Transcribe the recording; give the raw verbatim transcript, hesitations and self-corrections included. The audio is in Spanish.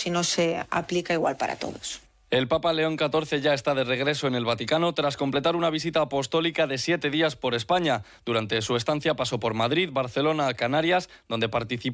y no se aplica igual para todos. El Papa León catorce ya está de regreso en el Vaticano tras completar una visita apostólica de siete días por España. Durante su estancia pasó por Madrid, Barcelona, Canarias, donde participó